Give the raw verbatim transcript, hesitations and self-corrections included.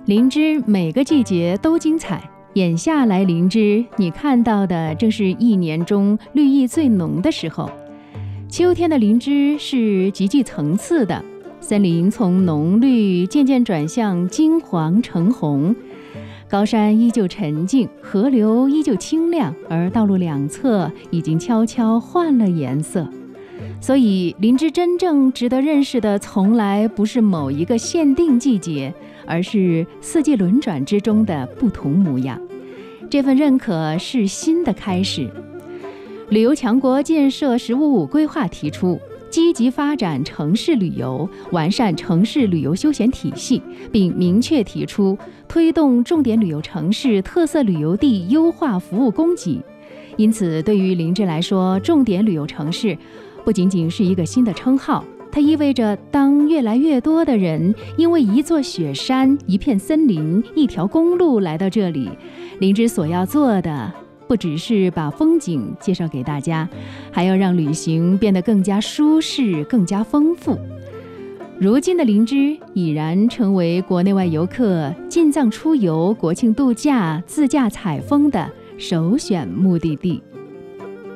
灵芝每个季节都精彩，眼下来灵芝，你看到的正是一年中绿意最浓的时候。秋天的灵芝是极具层次的，森林从浓绿渐渐转向金黄橙红，高山依旧沉静，河流依旧清亮，而道路两侧已经悄悄换了颜色。所以灵芝真正值得认识的从来不是某一个限定季节，而是四季轮转之中的不同模样。这份认可是新的开始。旅游强国建设“十五五”规划提出，积极发展城市旅游，完善城市旅游休闲体系，并明确提出推动重点旅游城市、特色旅游地优化服务供给。因此，对于灵芝来说，重点旅游城市不仅仅是一个新的称号，它意味着当越来越多的人因为一座雪山、一片森林、一条公路来到这里，灵芝所要做的不只是把风景介绍给大家，还要让旅行变得更加舒适、更加丰富。如今的灵芝已然成为国内外游客进藏出游、国庆度假、自驾采风的首选目的地。